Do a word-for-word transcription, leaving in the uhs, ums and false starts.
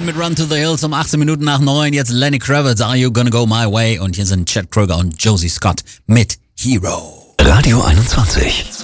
mit Run to the Hills um achtzehn Minuten nach neun. Jetzt Lenny Kravitz, Are You Gonna Go My Way? Und hier sind Chad Kroeger und Josie Scott mit Hero. Radio einundzwanzig.